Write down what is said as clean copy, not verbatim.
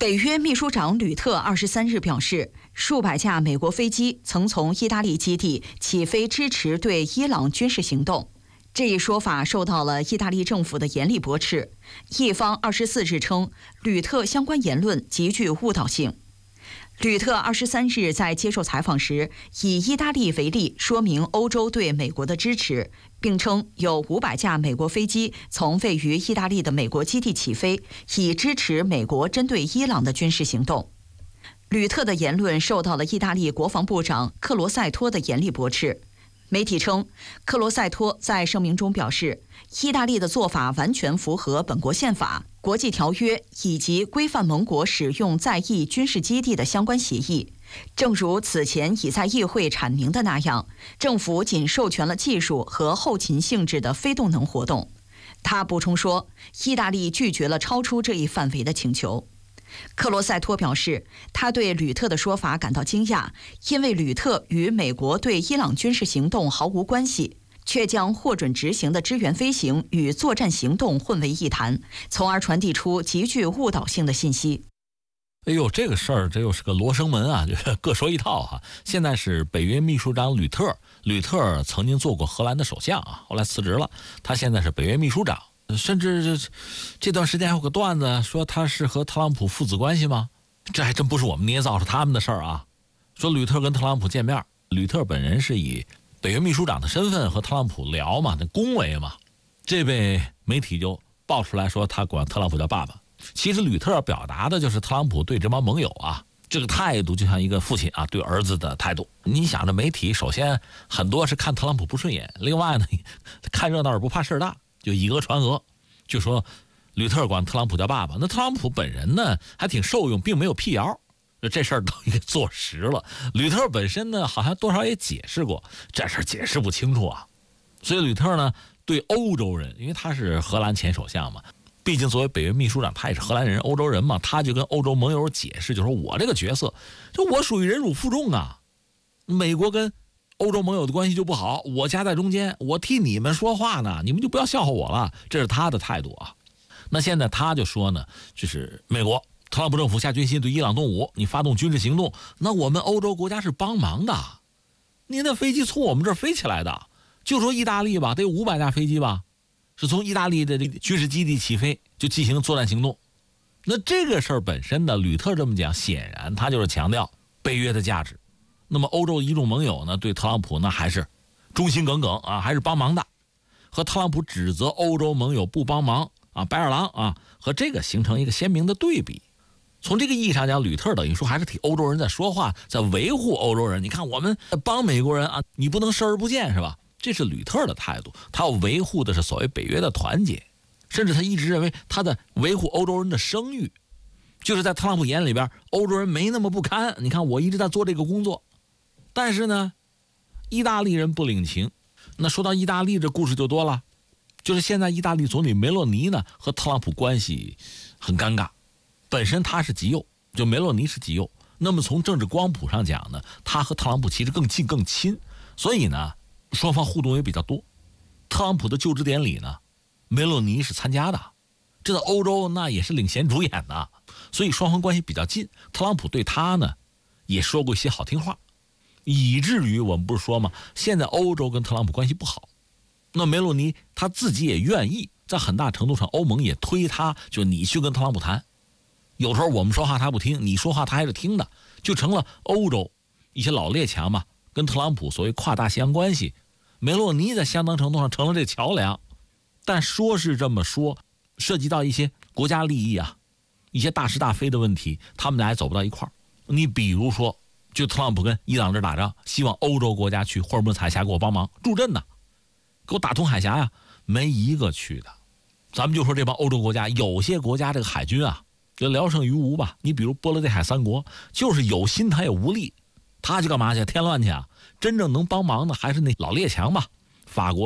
北约秘书长吕特23日表示，数百架美国飞机曾从意大利基地起飞，支持对伊朗军事行动。这一说法受到了意大利政府的严厉驳斥。一方24日称，吕特相关言论极具误导性。吕特23日在接受采访时，以意大利为例，说明欧洲对美国的支持，并称有500架美国飞机从位于意大利的美国基地起飞，以支持美国针对伊朗的军事行动。吕特的言论受到了意大利国防部长克罗塞托的严厉驳斥。媒体称，克罗塞托在声明中表示，意大利的做法完全符合本国宪法、国际条约以及规范盟国使用在意军事基地的相关协议。正如此前已在议会阐明的那样，政府仅授权了技术和后勤性质的非动能活动。他补充说，意大利拒绝了超出这一范围的请求。克罗塞托表示，他对吕特的说法感到惊讶，因为吕特与美国对伊朗军事行动毫无关系，却将获准执行的支援飞行与作战行动混为一谈，从而传递出极具误导性的信息。 哎呦，这个事儿这又是个罗生门啊，就是各说一套哈。现在是北约秘书长吕特曾经做过荷兰的首相啊，后来辞职了，他现在是北约秘书长。甚至这段时间还有个段子说他是和特朗普父子关系吗？这还真不是我们捏造，是他们的事儿啊。说吕特跟特朗普见面，吕特本人是以北约秘书长的身份和特朗普聊嘛，那恭维嘛，这被媒体就爆出来说他管特朗普叫爸爸。其实吕特表达的就是特朗普对这帮盟友啊这个态度，就像一个父亲啊对儿子的态度。你想着媒体首先很多是看特朗普不顺眼，另外呢看热闹也不怕事大，就以讹传讹，就说吕特管特朗普叫爸爸。那特朗普本人呢还挺受用，并没有辟谣，这事儿都给坐实了。吕特本身呢好像多少也解释过，这事儿解释不清楚啊。所以吕特呢对欧洲人，因为他是荷兰前首相嘛，毕竟作为北约秘书长他也是荷兰人欧洲人嘛，他就跟欧洲盟友解释，就说我这个角色就我属于忍辱负重啊，美国跟欧洲盟友的关系就不好，我夹在中间，我替你们说话呢，你们就不要笑话我了，这是他的态度啊。那现在他就说呢，就是美国特朗普政府下决心对伊朗动武，你发动军事行动，那我们欧洲国家是帮忙的，你那飞机从我们这儿飞起来的，就说意大利吧，得有500架飞机吧，是从意大利的这个军事基地起飞就进行作战行动。那这个事儿本身呢，吕特这么讲，显然他就是强调北约的价值。那么欧洲一众盟友呢，对特朗普呢还是忠心耿耿啊，还是帮忙的。和特朗普指责欧洲盟友不帮忙啊，白眼狼啊，和这个形成一个鲜明的对比。从这个意义上讲，吕特等于说还是替欧洲人在说话，在维护欧洲人。你看我们帮美国人啊，你不能视而不见是吧？这是吕特的态度，他要维护的是所谓北约的团结，甚至他一直认为他在维护欧洲人的声誉，就是在特朗普眼里边，欧洲人没那么不堪。你看我一直在做这个工作。但是呢，意大利人不领情。那说到意大利，这故事就多了。就是现在意大利总理梅洛尼呢和特朗普关系很尴尬，本身他是极右，就梅洛尼是极右。那么从政治光谱上讲呢，他和特朗普其实更近更亲，所以呢，双方互动也比较多。特朗普的就职典礼呢，梅洛尼是参加的，这在欧洲那也是领衔主演的，所以双方关系比较近。特朗普对他呢也说过一些好听话。以至于我们不是说吗？现在欧洲跟特朗普关系不好，那梅洛尼他自己也愿意，在很大程度上欧盟也推他，就你去跟特朗普谈。有时候我们说话他不听，你说话他还是听的，就成了欧洲一些老列强嘛，跟特朗普所谓跨大西洋关系，梅洛尼在相当程度上成了这桥梁。但说是这么说，涉及到一些国家利益啊，一些大是大非的问题，他们俩也走不到一块儿。你比如说，就特朗普跟伊朗这打仗，希望欧洲国家去霍尔木兹海峡给我帮忙助阵呢，给我打通海峡呀，没一个去的。咱们就说这帮欧洲国家，有些国家这个海军啊，就聊胜于无吧。你比如波罗的海三国，就是有心他也无力，他去干嘛去？添乱去啊！真正能帮忙的还是那老列强吧，法国。